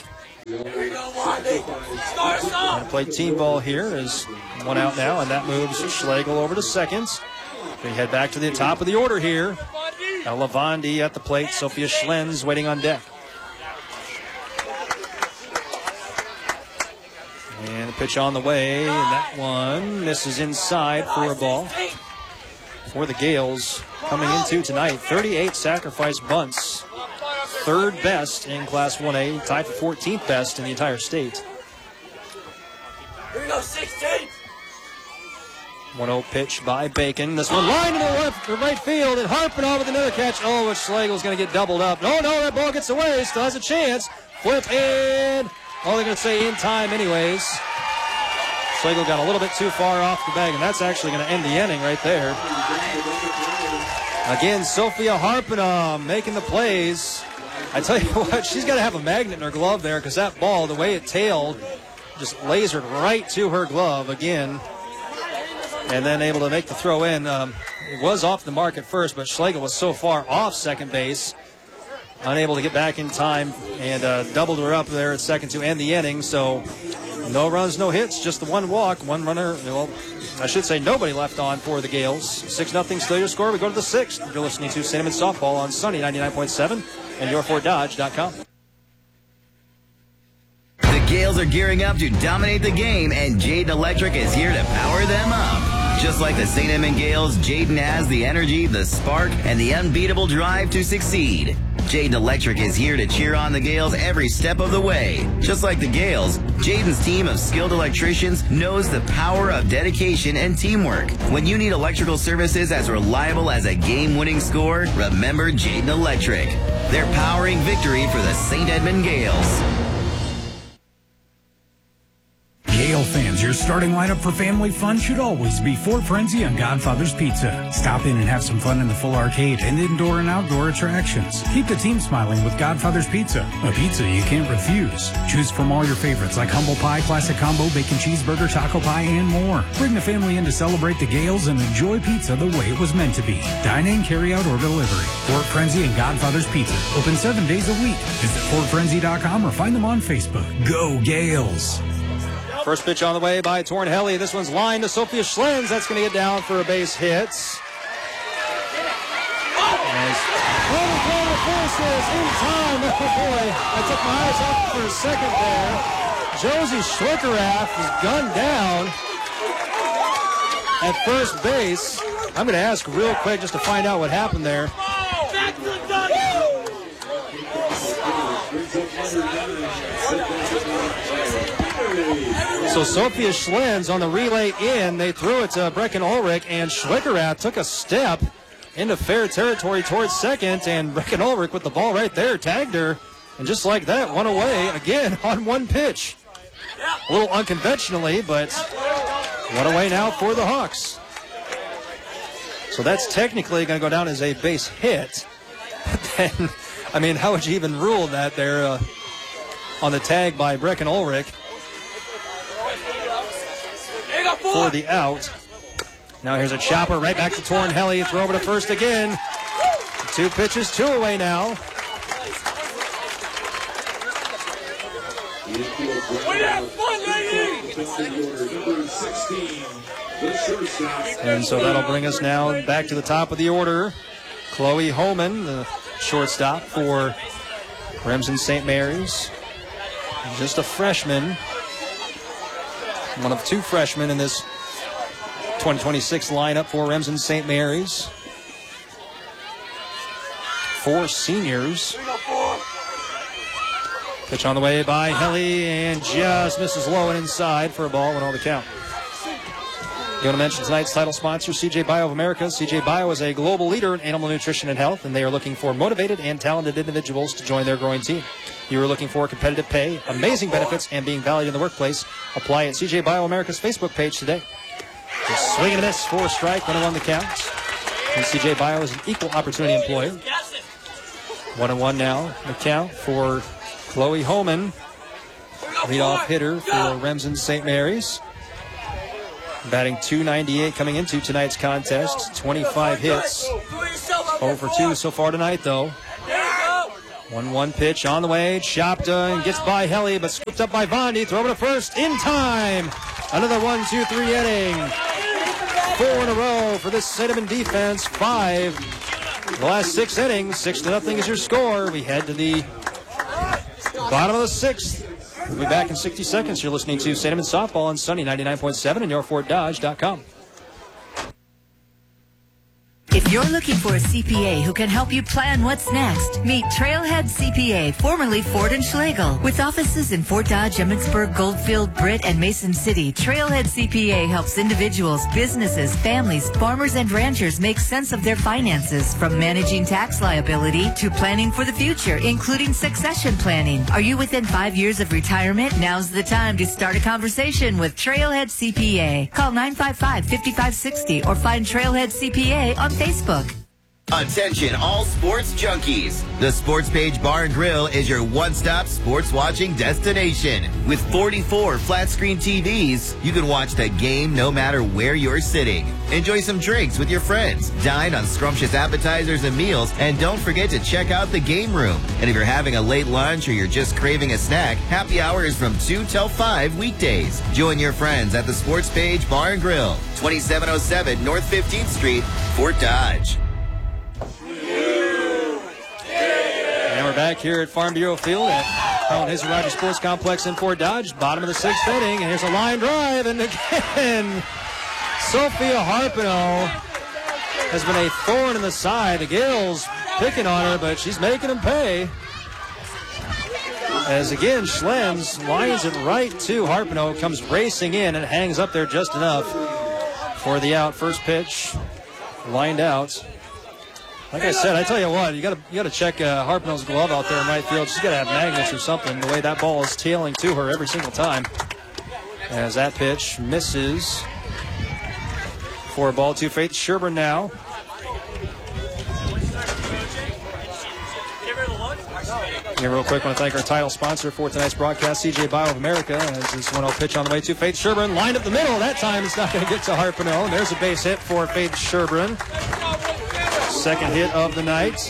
Going to play team ball here. There's one out now, and that moves Schlegel over to second. We head back to the top of the order here. Now Lavandi at the plate. Sophia Schlenz waiting on deck. And a pitch on the way, and that one misses inside for a ball. For the Gales, coming into tonight, 38 sacrifice bunts. Third best in Class 1A, tied for 14th best in the entire state. Here we go, 16. 1-0 pitch by Bacon. This one line to the right field, and Harpenau with another catch. Oh, which Schlegel's going to get doubled up. No, that ball gets away. Still has a chance. Flip in. Oh, they're going to say in time anyways. Schlegel got a little bit too far off the bag, and that's actually going to end the inning right there. Again, Sophia Harpenau making the plays. I tell you what, she's got to have a magnet in her glove there, because that ball, the way it tailed, just lasered right to her glove again. And then able to make the throw in. It was off the mark at first, but Schlegel was so far off second base, unable to get back in time, and doubled her up there at second to end the inning. So no runs, no hits, just the one walk, one runner. Well, I should say nobody left on for the Gales. 6-0 still your score. We go to the sixth. You're listening to Cinnamon Softball on Sunny 99.7 and yourforddodge.com. The Gales are gearing up to dominate the game, and Jayden Electric is here to power them up. Just like the St. Edmund Gales, Jayden has the energy, the spark, and the unbeatable drive to succeed. Jayden Electric is here to cheer on the Gales every step of the way. Just like the Gales, Jayden's team of skilled electricians knows the power of dedication and teamwork. When you need electrical services as reliable as a game-winning score, remember Jayden Electric. They're powering victory for the St. Edmund Gales. Gale fans, your starting lineup for family fun should always be Fort Frenzy and Godfather's Pizza. Stop in and have some fun in the full arcade and indoor and outdoor attractions. Keep the team smiling with Godfather's Pizza, a pizza you can't refuse. Choose from all your favorites like humble pie, classic combo, bacon cheeseburger, taco pie, and more. Bring the family in to celebrate the Gales and enjoy pizza the way it was meant to be. Dine in, carry out, or delivery. Fort Frenzy and Godfather's Pizza. Open 7 days a week. Visit FortFrenzy.com or find them on Facebook. Go Gales! First pitch on the way by Tornhelli. This one's lined to Sophia Schlenz. That's going to get down for a base hit. Forces in time. Oh boy, I took my eyes off for a second there. Josie Schwickerath is gunned down at first base. I'm going to ask real quick just to find out what happened there. So Sophia Schlenz on the relay in, they threw it to Brecken Ulrich, and Schwickerath took a step into fair territory towards second, and Brecken Ulrich with the ball right there tagged her, and just like that, one away again on one pitch. A little unconventionally, but one away now for the Hawks. So that's technically going to go down as a base hit. But then, I mean, how would you even rule that there on the tag by Brecken Ulrich for the out? Now here's a chopper right back to Tornhelli. Throw over to first again. 2 pitches, 2 away now. And so that'll bring us now back to the top of the order. Chloe Holman, the shortstop for Remsen St. Mary's. Just a freshman. One of 2 freshmen in this 2026 lineup for Remsen St. Mary's. 4 seniors. Pitch on the way by Helly and just misses low and inside for a ball and all the count. You want to mention tonight's title sponsor, CJ Bio of America. CJ Bio is a global leader in animal nutrition and health, and they are looking for motivated and talented individuals to join their growing team. You are looking for competitive pay, amazing benefits, and being valued in the workplace. Apply at CJ Bio America's Facebook page today. Just swing and a miss for a strike, 1-1 the count. And CJ Bio is an equal opportunity employer. 1-1 now the count for Chloe Holman, leadoff hitter for Remsen St. Mary's. Batting .298 coming into tonight's contest. 25 hits. 0 for 2 so far tonight, though. 1-1 pitch on the way. Chopped and gets by Helly, but scooped up by Vondi. Throw to first in time. Another 1-2-3 inning. 4 in a row for this St. Edmund defense. 5 the last 6 innings. 6-0 is your score. We head to the bottom of the 6th. We'll be back in 60 seconds. You're listening to St. Edmund Softball on Sunny 99.7 and yourforddodge.com. If you're looking for a CPA who can help you plan what's next, meet Trailhead CPA, formerly Ford & Schlegel. With offices in Fort Dodge, Emmitsburg, Goldfield, Britt, and Mason City, Trailhead CPA helps individuals, businesses, families, farmers, and ranchers make sense of their finances, from managing tax liability to planning for the future, including succession planning. Are you within 5 years of retirement? Now's the time to start a conversation with Trailhead CPA. Call 955-5560 or find Trailhead CPA on Facebook. Attention all sports junkies. The Sports Page Bar and Grill is your one-stop sports watching destination. With 44 flat-screen TVs, you can watch the game no matter where you're sitting. Enjoy some drinks with your friends. Dine on scrumptious appetizers and meals. And don't forget to check out the game room. And if you're having a late lunch or you're just craving a snack, happy hour is from 2 till 5 weekdays. Join your friends at the Sports Page Bar and Grill, 2707 North 15th Street, Fort Dodge. And we're back here at Farm Bureau Field at Carlton Hazel Rogers Sports Complex in Fort Dodge. Bottom of the 6th inning, and here's a line drive, and again, Sophia Harpino has been a thorn in the side. The Gales picking on her, but she's making them pay. As again, Schlenz lines it right to Harpino, comes racing in and hangs up there just enough for the out. First pitch, lined out. Like I said, I tell you what, you got to check Harpino's glove out there in right field. She's got to have magnets or something, the way that ball is tailing to her every single time. As that pitch misses for a ball to Faith Sherburne now. Here real quick, I want to thank our title sponsor for tonight's broadcast, CJ Bio of America. As this 1-0 pitch on the way to Faith Sherburne, lined up the middle. That time it's not going to get to Harpino. And there's a base hit for Faith Sherburne. Second hit of the night.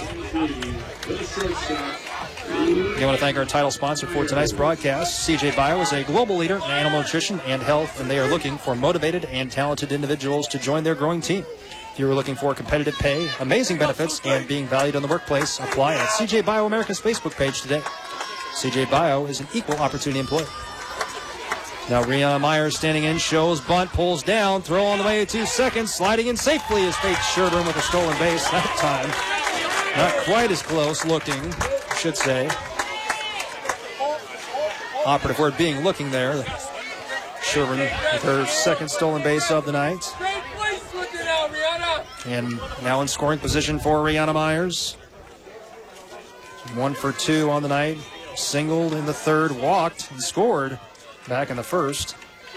I want to thank our title sponsor for tonight's broadcast. CJ Bio is a global leader in animal nutrition and health, and they are looking for motivated and talented individuals to join their growing team. If you are looking for competitive pay, amazing benefits, and being valued in the workplace, apply at CJ Bio America's Facebook page today. CJ Bio is an equal opportunity employer. Now Rihanna Myers standing in, shows bunt, pulls down, throw on the way to second, sliding in safely is Faith Sherburne with a stolen base that time. Not quite as close looking, I should say. Operative word being looking there. Sherburne with her second stolen base of the night. And now in scoring position for Rihanna Myers. 1 for 2 on the night. Singled in the third, walked, and scored back in the first.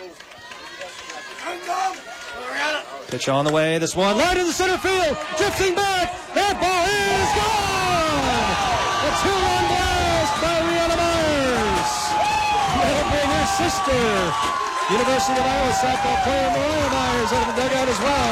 Pitch on the way. This one, right in the center field. Drifting back. That ball is gone. A 2-run blast by Rihanna Myers. That'll bring her sister, University of Iowa softball player Mariah Myers, out of the dugout as well.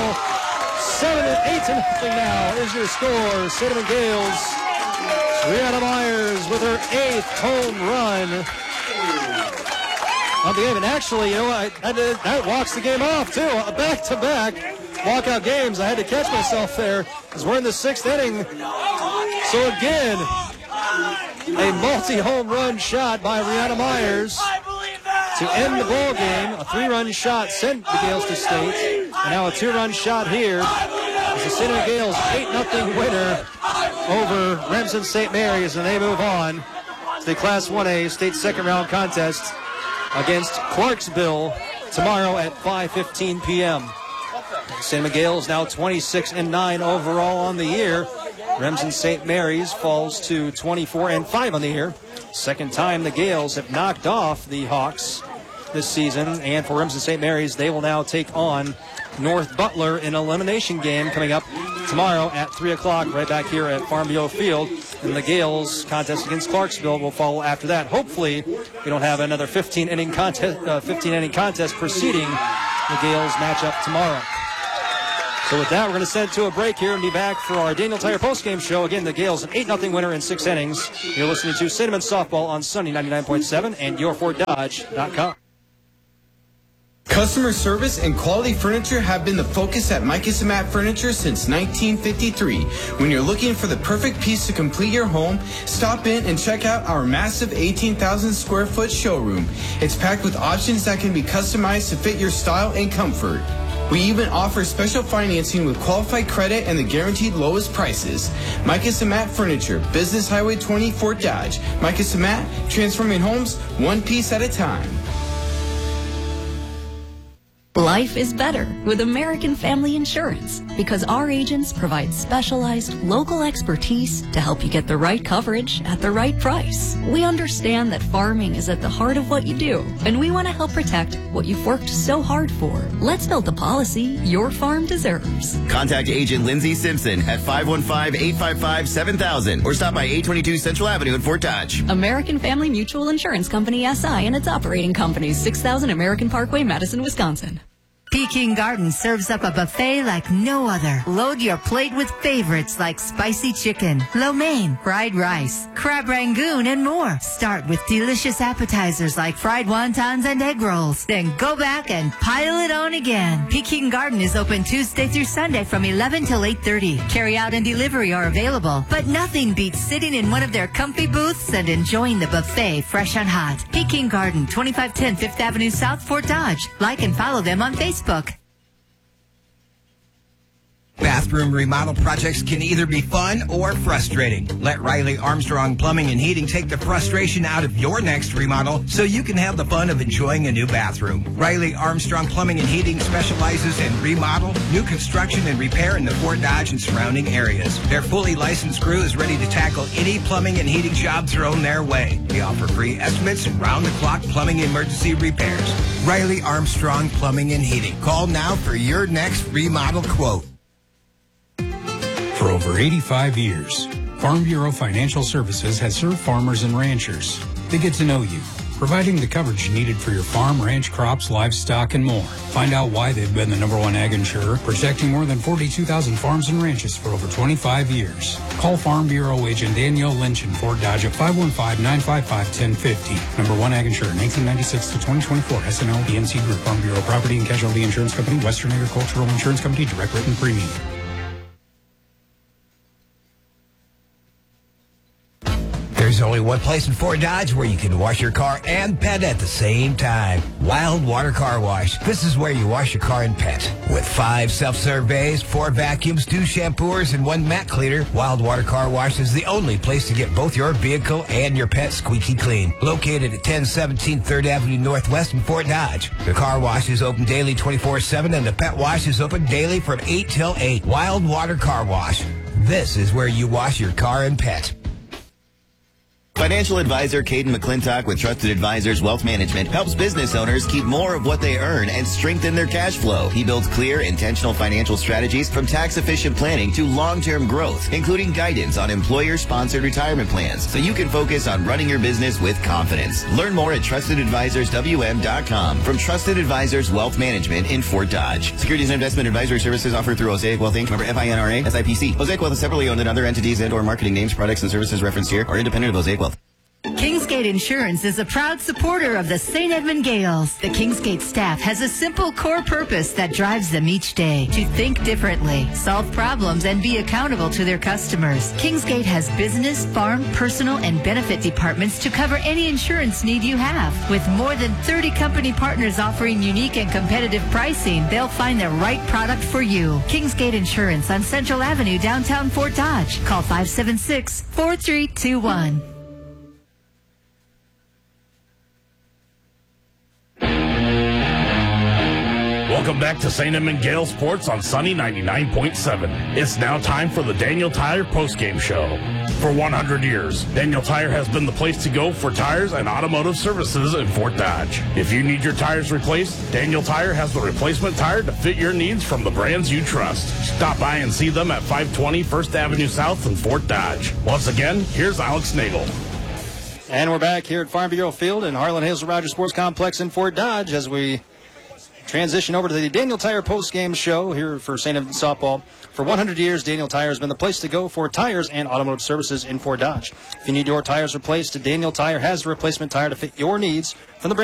7-8 now is your score. St. Edmund Gales. Rihanna Myers with her 8th home run of the game. And actually, you know, that walks the game off, too. Back-to-back walkout games. I had to catch myself there as we're in the 6th inning. So again, a multi-home run shot by Rihanna Myers to end the ball game. A 3-run shot sent the Gales to state. And now a 2-run shot here as the St. Edmund Gales 8-0 winner over Remsen St. Mary's, and they move on to the Class 1A state second round contest against Clarksville tomorrow at 5:15 p.m. San Miguel is now 26-9 overall on the year. Remsen St. Mary's falls to 24-5 on the year. Second time the Gales have knocked off the Hawks this season, and for Remsen St. Mary's, they will now take on North Butler in an elimination game coming up tomorrow at 3 o'clock right back here at Farm Bureau Field. And the Gales contest against Clarksville will follow after that. Hopefully, we don't have another 15-inning contest preceding the Gales matchup tomorrow. So with that, we're going to send to a break here and be back for our Daniel Tire postgame show. Again, the Gales an 8-0 winner in 6 innings. You're listening to Cinnamon Softball on Sunny 99.7 and YourFordDodge.com. Customer service and quality furniture have been the focus at Micus and Matt Furniture since 1953. When you're looking for the perfect piece to complete your home, stop in and check out our massive 18,000 square foot showroom. It's packed with options that can be customized to fit your style and comfort. We even offer special financing with qualified credit and the guaranteed lowest prices. Micus and Matt Furniture, Business Highway 20, Fort Dodge. Micus and Matt, transforming homes one piece at a time. Life is better with American Family Insurance because our agents provide specialized local expertise to help you get the right coverage at the right price. We understand that farming is at the heart of what you do, and we want to help protect what you've worked so hard for. Let's build the policy your farm deserves. Contact Agent Lindsay Simpson at 515-855-7000 or stop by 822 Central Avenue in Fort Dodge. American Family Mutual Insurance Company, SI, and its operating companies, 6000 American Parkway, Madison, Wisconsin. Peking Garden serves up a buffet like no other. Load your plate with favorites like spicy chicken, lo mein, fried rice, crab rangoon, and more. Start with delicious appetizers like fried wontons and egg rolls. Then go back and pile it on again. Peking Garden is open Tuesday through Sunday from 11 till 8:30. Carry out and delivery are available, but nothing beats sitting in one of their comfy booths and enjoying the buffet fresh and hot. Peking Garden, 2510 5th Avenue South, Fort Dodge. Like and follow them on Facebook. Bathroom remodel projects can either be fun or frustrating. Let Riley Armstrong Plumbing and Heating take the frustration out of your next remodel so you can have the fun of enjoying a new bathroom. Riley Armstrong Plumbing and Heating specializes in remodel, new construction, and repair in the Fort Dodge and surrounding areas. Their fully licensed crew is ready to tackle any plumbing and heating job thrown their way. They offer free estimates and round-the-clock plumbing emergency repairs. Riley Armstrong Plumbing and Heating. Call now for your next remodel quote. For over 85 years, Farm Bureau Financial Services has served farmers and ranchers. They get to know you, providing the coverage needed for your farm, ranch, crops, livestock, and more. Find out why they've been the #1 ag insurer, protecting more than 42,000 farms and ranches for over 25 years. Call Farm Bureau agent Danielle Lynch in Fort Dodge at 515-955-1050. #1 ag insurer, 1996 to 2024. SNL PNC Group. Farm Bureau Property and Casualty Insurance Company. Western Agricultural Insurance Company. Direct written premium. There's only one place in Fort Dodge where you can wash your car and pet at the same time. Wild Water Car Wash. This is where you wash your car and pet. With 5 self-serve bays, 4 vacuums, 2 shampooers, and 1 mat cleaner, Wild Water Car Wash is the only place to get both your vehicle and your pet squeaky clean. Located at 1017 3rd Avenue Northwest in Fort Dodge. The car wash is open daily 24/7 and the pet wash is open daily from 8 till 8. Wild Water Car Wash. This is where you wash your car and pet. Financial advisor Caden McClintock with Trusted Advisors Wealth Management helps business owners keep more of what they earn and strengthen their cash flow. He builds clear, intentional financial strategies from tax-efficient planning to long-term growth, including guidance on employer-sponsored retirement plans, so you can focus on running your business with confidence. Learn more at TrustedAdvisorsWM.com from Trusted Advisors Wealth Management in Fort Dodge. Securities and investment advisory services offered through Osaic Wealth Inc., member FINRA, SIPC. Osaic Wealth is separately owned, and other entities and or marketing names, products, and services referenced here are independent of Osaic Wealth. Kingsgate Kingsgate Insurance is a proud supporter of the St. Edmund Gales. The Kingsgate staff has a simple core purpose that drives them each day: to think differently, solve problems, and be accountable to their customers. Kingsgate has business, farm, personal, and benefit departments to cover any insurance need you have. With more than 30 company partners offering unique and competitive pricing, they'll find the right product for you. Kingsgate Insurance on Central Avenue, downtown Fort Dodge. Call 576-4321. Welcome back to St. Edmund Gale Sports on Sunny 99.7. It's now time for the Daniel Tire postgame show. For 100 years, Daniel Tire has been the place to go for tires and automotive services in Fort Dodge. If you need your tires replaced, Daniel Tire has the replacement tire to fit your needs from the brands you trust. Stop by and see them at 520 First Avenue South in Fort Dodge. Once again, here's Alex Nagel. And we're back here at Farm Bureau Field in Harlan Hazel Rogers Sports Complex in Fort Dodge as we transition over to the Daniel Tire postgame show here for St. Edmund softball. For 100 years, Daniel Tire has been the place to go for tires and automotive services in Fort Dodge. If you need your tires replaced, Daniel Tire has the replacement tire to fit your needs from the brand